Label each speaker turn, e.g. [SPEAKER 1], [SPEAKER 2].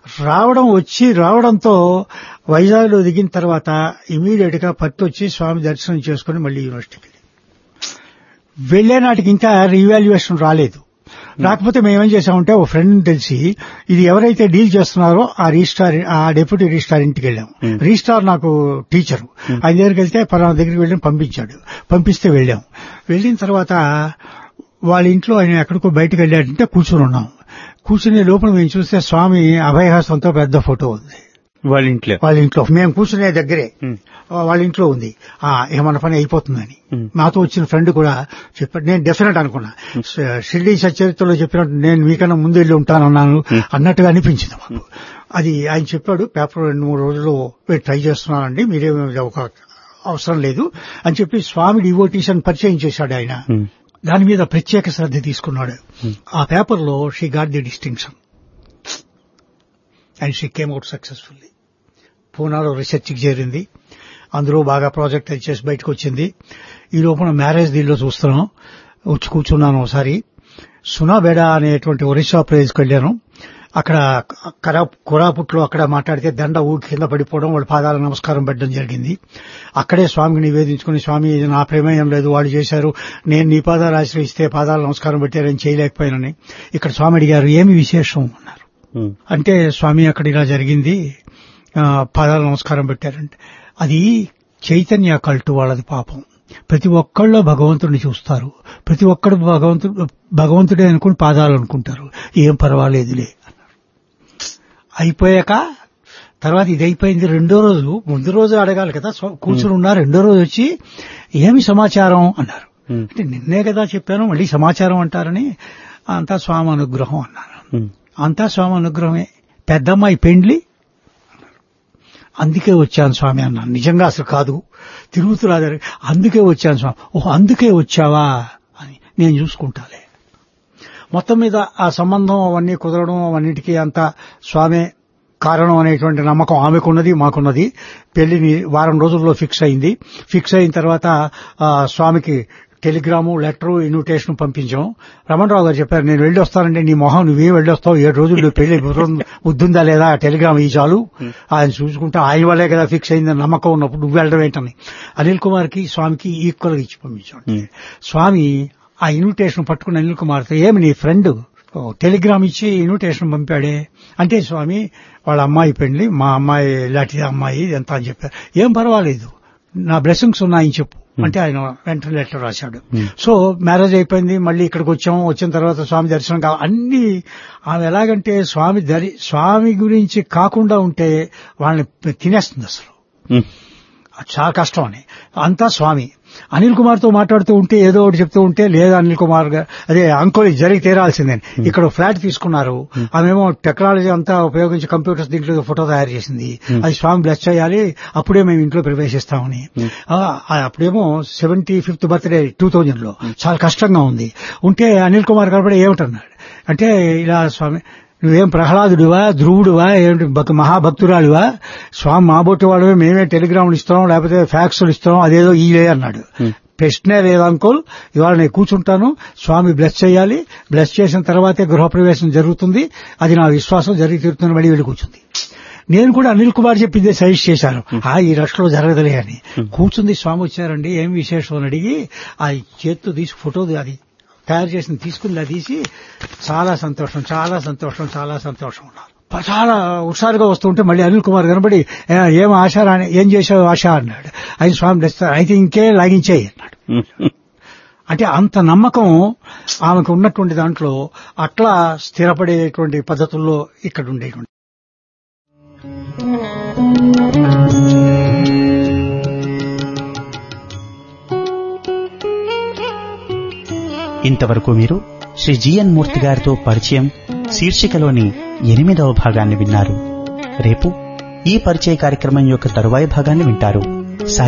[SPEAKER 1] రావడంతో వైజాగ్ లో దిగిన తర్వాత ఇమీడియట్ గా పత్తి వచ్చి స్వామి దర్శనం చేసుకుని మళ్లీ యూనివర్సిటీకి వెళ్లే నాటికి ఇంకా రీవాల్యుయేషన్ రాలేదు. రాకపోతే మేమేం చేశామంటే ఓ ఫ్రెండ్ తెలిసి ఇది ఎవరైతే డీల్ చేస్తున్నారో ఆ డెప్యూటీ రిజిస్ట్రార్ ఇంటికి వెళ్ళాం. రిజిస్ట్రార్ నాకు టీచరు, ఆయన దగ్గరికి వెళ్తే పలానా దగ్గరికి వెళ్ళి పంపిస్తే వెళ్ళాం. వెళ్ళిన తర్వాత వాళ్ళ ఇంట్లో ఆయన ఎక్కడికో బయటకు వెళ్ళాడంటే కూర్చునే లోపల మేము చూస్తే స్వామి అభయహస్తంతో పెద్ద ఫోటో ఉంది వాళ్ళ ఇంట్లో. మేము కూర్చునే దగ్గరే వాళ్ళ ఇంట్లో ఉంది. మన పని అయిపోతుందని నాతో వచ్చిన ఫ్రెండ్ కూడా చెప్పాడు. నేను డెఫినెట్ అనుకున్నా, షిర్డీ సచరిత్రలో చెప్పినట్టు నేను మీకన్నా ముందు వెళ్ళి ఉంటానన్నాను అన్నట్టుగా అనిపించింది మాకు. అది ఆయన చెప్పాడు, పేపర్ 2-3 రోజులు ట్రై చేస్తున్నానండి, మీరేమీ ఒక అవసరం లేదు అని చెప్పి స్వామి డివోటీస్ అని పరిచయం చేశాడు ఆయన. దాని మీద ప్రత్యేక శ్రద్ధ తీసుకున్నాడు. ఆ పేపర్ లో she got the distinction and she came out successfully. పూనాలో రీసెర్చ్కి చేరింది, అందులో బాగా ప్రాజెక్ట్ చేసి బయటకు వచ్చింది. ఈ లోపల మ్యారేజ్ దీనిలో చూస్తున్నాం. వచ్చి కూర్చున్నాను ఒకసారి. సునాబేడా అనేటువంటి ఒరిస్సా ప్లేస్కి వెళ్ళాను. అక్కడ కోరాపుట్లో అక్కడ మాట్లాడితే దండ ఊకి కింద పడిపోవడం, వాళ్ళ పాదాల నమస్కారం పెట్టడం జరిగింది. అక్కడే స్వామికి నివేదించుకుని, స్వామి నా ప్రమేయం లేదు, వాళ్ళు చేశారు, నేను నీ పాదాలు ఆశ్రయిస్తే పాదాల నమస్కారం పెట్టారని చేయలేకపోయానని. ఇక్కడ స్వామి అడిగారు ఏమి విశేషం అన్నారు. అంటే స్వామి అక్కడ ఇలా జరిగింది, పాదాల నమస్కారం పెట్టారంటే అది చైతన్య కల్టు వాళ్ళది. పాపం ప్రతి ఒక్కళ్ళో భగవంతుడిని చూస్తారు, ప్రతి ఒక్కడు భగవంతుడే అనుకుని పాదాలు అనుకుంటారు, ఏం పర్వాలేదులే అన్నారు. అయిపోయాక తర్వాత ఇది అయిపోయింది. ముందు రోజు అడగాలి కదా, కూర్చుని ఉన్నా. రెండో రోజు వచ్చి ఏమి సమాచారం అన్నారు. అంటే నిన్నే కదా చెప్పాను, మళ్ళీ సమాచారం అంటారని. అంతా స్వామి అనుగ్రహం అన్నాను. అంతా స్వామి అనుగ్రహమే, పెద్దమ్మాయి పెండ్లి, అందుకే వచ్చాను స్వామి అన్నాను. నిజంగా అసలు కాదు, తిరుగుతురాదు, అందుకే వచ్చాను స్వామి. ఓహో అందుకే వచ్చావా అని, నేను చూసుకుంటాలే. మొత్తం మీద ఆ సంబంధం అవన్నీ కుదరడం అవన్నిటికీ అంతా స్వామే కారణం అనేటువంటి నమ్మకం ఆమెకున్నది, మాకున్నది. పెళ్లిని వారం రోజుల్లో ఫిక్స్ అయింది. ఫిక్స్ అయిన తర్వాత స్వామికి టెలిగ్రాము, లెటరు, ఇన్విటేషన్ పంపించాం. రమణరావు గారు చెప్పారు, నేను వెళ్ళి వస్తానంటే నీ మొహం నువ్వేం వెళ్ళి వస్తావు, 7 రోజుల్లో పెళ్లి బుద్ధుందా లేదా, టెలిగ్రామ్ ఈ చాలు, ఆయన చూసుకుంటే ఆయన వల్లే కదా ఫిక్స్ అయిందని నమ్మకం ఉన్నప్పుడు నువ్వు వెళ్ళడం ఏంటని అనిల్ కుమార్ కి స్వామికి ఈక్వల్ గా ఇచ్చి పంపించాం. స్వామి ఆ ఇన్విటేషన్ పట్టుకుని అనిల్ కుమార్తో, ఏమి నీ ఫ్రెండ్ టెలిగ్రామ్ ఇచ్చి ఇన్విటేషన్ పంపాడే అంటే, స్వామి వాళ్ళ అమ్మాయి పెళ్లి, మా అమ్మాయి ఇలాంటి అమ్మాయి ఎంత అని చెప్పారు. ఏం పర్వాలేదు, నా బ్లెస్సింగ్స్ ఉన్నాయని చెప్పు అంటే ఆయన వెంటనే లెటర్ రాశాడు. సో మ్యారేజ్ అయిపోయింది. మళ్ళీ ఇక్కడికి వచ్చాము. వచ్చిన తర్వాత స్వామి దర్శనం అన్ని ఆమె ఎలాగంటే స్వామి గురించి కాకుండా ఉంటే వాళ్ళని తినేస్తుంది అసలు, చాలా కష్టం అని. అంతా స్వామి. అనిల్ కుమార్ తో మాట్లాడుతూ ఉంటే ఏదో ఒకటి చెప్తూ ఉంటే, లేదా అనిల్ కుమార్ అదే అంకోలి జరిగి తీరాల్సిందని. ఇక్కడ ఫ్లాట్ తీసుకున్నారు, ఆమెమో టెక్నాలజీ అంతా ఉపయోగించి కంప్యూటర్స్ దీంట్లో ఫోటో తయారు చేసింది, అది స్వామి బ్లెస్ చేయాలి, అప్పుడే మేము ఇంట్లో ప్రవేశిస్తామని. అప్పుడేమో 75th బర్త్డే 2000లో, చాలా కష్టంగా ఉంది. ఉంటే అనిల్ కుమార్ కనబడి ఏమిటన్నాడు అంటే, ఇలా స్వామి నువ్వేం ప్రహ్లాదుడివా, ధ్రువుడివా, ఏమిటి మహాభక్తురాలివా, స్వామి మాబోటి వాడివే, మేమే టెలిగ్రాములు ఇస్తాం, లేకపోతే ఫ్యాక్సులు ఇస్తాం, అదేదో ఈలే అన్నాడు. ప్రశ్నే లేదు అంకుల్, ఇవాళ నేను కూర్చుంటాను, స్వామి బ్లెస్ చేయాలి, బ్లెస్ చేసిన తర్వాతే గృహప్రవేశం జరుగుతుంది, అది నా విశ్వాసం, జరిగి తీరుతుందని మళ్ళీ వెళ్ళి కూర్చుంది. నేను కూడా అనిల్ కుమార్ చెప్పిందే సజెస్ట్ చేశాను, ఈ రష్లో జరగదులే అని. కూర్చుంది. స్వామి వచ్చారండి, ఏం విశేషం అని అడిగి ఆ చేత్తో తీసి ఫోటో అది తయారు చేసిన తీసుకుని తీసి, చాలా సంతోషం చాలా సంతోషం చాలా సంతోషం ఉన్నారు. చాలా హుషారుగా వస్తుంటే మళ్ళీ అనిల్ కుమార్ కనబడి, ఏం ఆశ ఏం చేశావు ఆశ అన్నాడు. ఆయన స్వామి తెస్తారు, అయితే ఇంకే లాగించేయి అన్నాడు. అంటే అంత నమ్మకం ఆమెకు ఉన్నటువంటి దాంట్లో, అట్లా స్థిరపడేటువంటి పద్ధతుల్లో ఇక్కడ ఉండేటువంటి.
[SPEAKER 2] ఇంతవరకు మీరు శ్రీ జిఎన్ మూర్తి గారితో పరిచయం శీర్షికలోని 8వ భాగాన్ని విన్నారు. రేపు ఈ పరిచయ కార్యక్రమం యొక్క తరువాయి భాగాన్ని వింటారు.